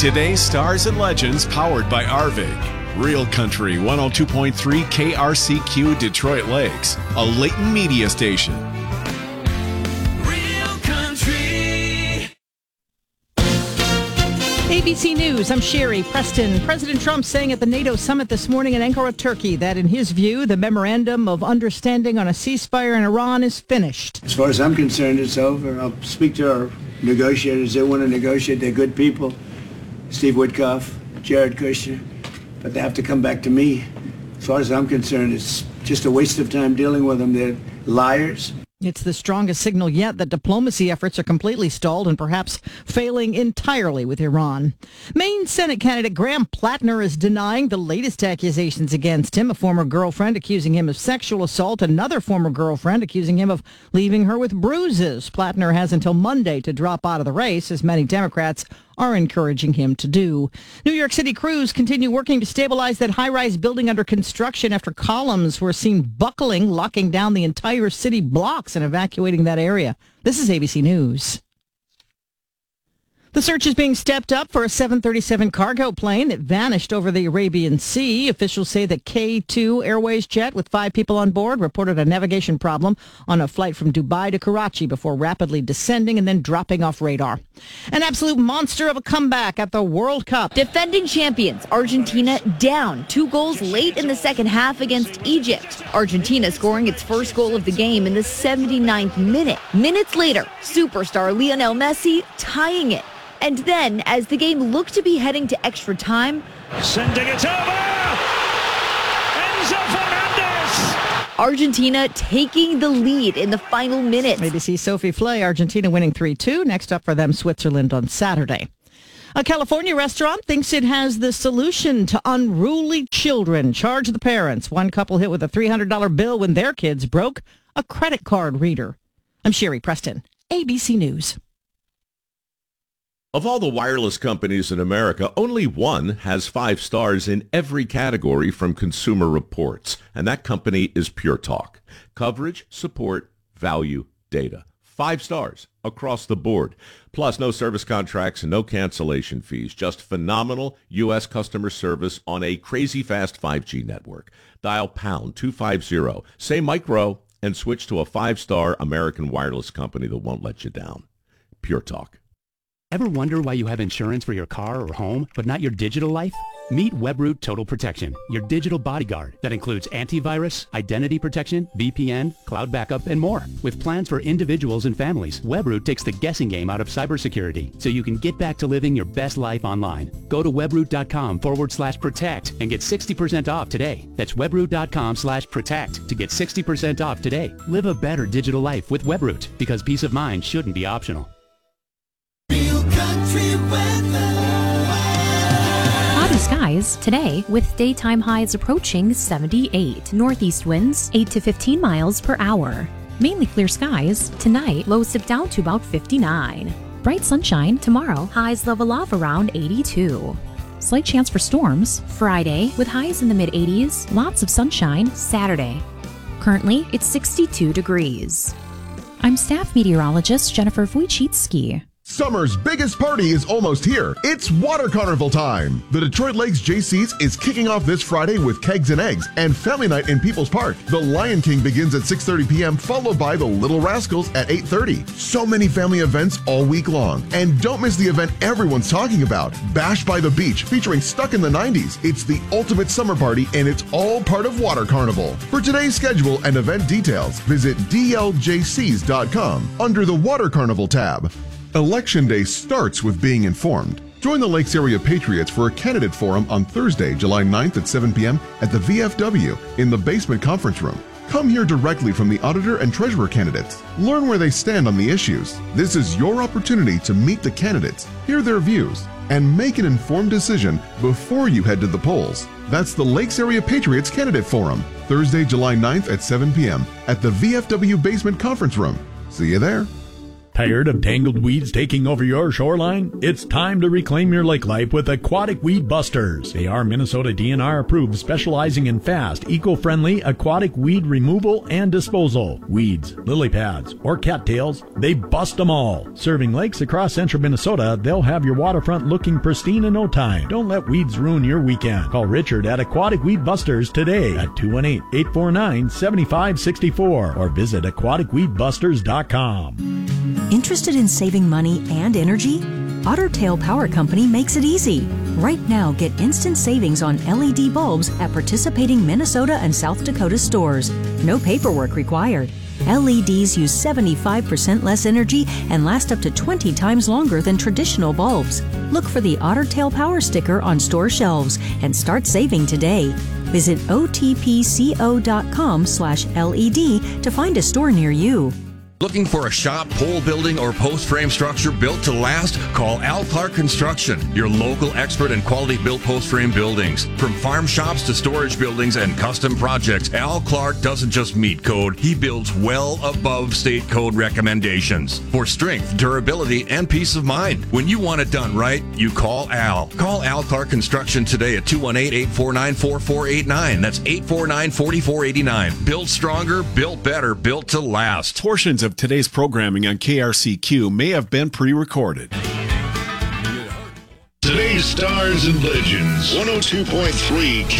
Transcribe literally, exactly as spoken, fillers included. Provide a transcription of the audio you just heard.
Today's Stars and Legends, powered by Arvig. Real Country one oh two point three K R C Q Detroit Lakes, a Leighton media station. Real Country. A B C News, I'm Sherry Preston. President Trump saying at the NATO summit this morning in Ankara, Turkey, that in his view, the memorandum of understanding on a ceasefire in Iran is finished. As far as I'm concerned, it's over. I'll speak to our negotiators. They want to negotiate. They're good people. Steve Witkoff, Jared Kushner. But they have to come back to me. As far as I'm concerned, it's just a waste of time dealing with them. They're liars. It's the strongest signal yet that diplomacy efforts are completely stalled and perhaps failing entirely with Iran. Maine Senate candidate Graham Plattner is denying the latest accusations against him. A former girlfriend accusing him of sexual assault. Another former girlfriend accusing him of leaving her with bruises. Plattner has until Monday to drop out of the race, as many Democrats are encouraging him to do. New York City crews continue working to stabilize that high-rise building under construction after columns were seen buckling, locking down the entire city blocks and evacuating that area. This is A B C News. The search is being stepped up for a seven thirty-seven cargo plane that vanished over the Arabian Sea. Officials say the K two Airways jet with five people on board reported a navigation problem on a flight from Dubai to Karachi before rapidly descending and then dropping off radar. An absolute monster of a comeback at the World Cup. Defending champions Argentina down two goals late in the second half against Egypt. Argentina scoring its first goal of the game in the seventy-ninth minute. Minutes later, superstar Lionel Messi tying it. And then, as the game looked to be heading to extra time, Sending it over! Enzo Fernandez! Argentina taking the lead in the final minutes. A B C Sophie Flay, Argentina winning three two. Next up for them, Switzerland on Saturday. A California restaurant thinks it has the solution to unruly children. Charge the parents. One couple hit with a three hundred dollars bill when their kids broke a credit card reader. I'm Sherry Preston, A B C News. Of all the wireless companies in America, only one has five stars in every category from Consumer Reports, and that company is Pure Talk. Coverage, support, value, data. Five stars across the board. Plus, no service contracts and no cancellation fees. Just phenomenal U S customer service on a crazy fast five G network. Dial pound two fifty, say micro, and switch to a five-star American wireless company that won't let you down. Pure Talk. Ever wonder why you have insurance for your car or home, but not your digital life? Meet Webroot Total Protection, your digital bodyguard that includes antivirus, identity protection, V P N, cloud backup, and more. With plans for individuals and families, Webroot takes the guessing game out of cybersecurity so you can get back to living your best life online. Go to webroot.com forward slash protect and get sixty percent off today. That's webroot.com slash protect to get sixty percent off today. Live a better digital life with Webroot, because peace of mind shouldn't be optional. Cloudy skies today with daytime highs approaching seventy-eight. Northeast winds eight to fifteen miles per hour. Mainly clear skies tonight. Lows dip down to about fifty-nine. Bright sunshine tomorrow. Highs level off around eighty-two. Slight chance for storms Friday with highs in the mid eighties. Lots of sunshine Saturday. Currently it's sixty-two degrees. I'm staff meteorologist Jennifer Wojcicki. Summer's biggest party is almost here. It's Water Carnival time. The Detroit Lakes J C's is kicking off this Friday with Kegs and Eggs and Family Night in People's Park. The Lion King begins at six thirty p.m. followed by the Little Rascals at eight thirty. So many family events all week long. And don't miss the event everyone's talking about, Bash by the Beach, featuring Stuck in the nineties. It's the ultimate summer party and it's all part of Water Carnival. For today's schedule and event details, visit d l j c s dot com under the Water Carnival tab. Election Day starts with being informed. Join the Lakes Area Patriots for a candidate forum on Thursday, July ninth at seven p.m. at the V F W in the basement conference room. Come hear directly from the auditor and treasurer candidates. Learn where they stand on the issues. This is your opportunity to meet the candidates, hear their views, and make an informed decision before you head to the polls. That's the Lakes Area Patriots Candidate Forum, Thursday, July ninth at seven p.m. at the V F W basement conference room. See you there. Tired of tangled weeds taking over your shoreline? It's time to reclaim your lake life with Aquatic Weed Busters. They are Minnesota D N R approved, specializing in fast, eco-friendly aquatic weed removal and disposal. Weeds, lily pads, or cattails, they bust them all. Serving lakes across central Minnesota, they'll have your waterfront looking pristine in no time. Don't let weeds ruin your weekend. Call Richard at Aquatic Weed Busters today at two one eight, eight four nine, seven five six four or visit aquatic weed busters dot com. Interested in saving money and energy? Otter Tail Power Company makes it easy. Right now, get instant savings on L E D bulbs at participating Minnesota and South Dakota stores. No paperwork required. L E Ds use seventy-five percent less energy and last up to twenty times longer than traditional bulbs. Look for the Otter Tail Power sticker on store shelves and start saving today. Visit O T P C O dot com slash L E D to find a store near you. Looking for a shop, pole building, or post frame structure built to last? Call Al Clark Construction, your local expert in quality built post frame buildings. From farm shops to storage buildings and custom projects, Al Clark doesn't just meet code, he builds well above state code recommendations for strength, durability, and peace of mind. When you want it done right, you call Al. Call Al Clark Construction today at two one eight, eight four nine, four four eight nine. That's eight four nine, four four eight nine. Built stronger, built better, built to last. Portions of today's programming on K R C Q may have been pre-recorded. Today's Stars and Legends, one oh two point three